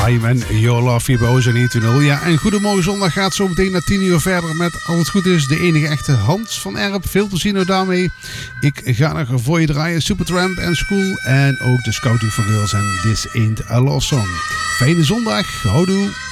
I'm en Your Love hier bij Ozone 120. Ja, en Goedemorgen Zondag gaat zo meteen naar 10 uur verder met, als het goed is, de enige echte Hans van Erp. Veel plezier nou daarmee. Ik ga nog voor je draaien Supertramp en School en ook de Scouting for Girls en This Ain't a Love Song. Fijne zondag. Houdoe.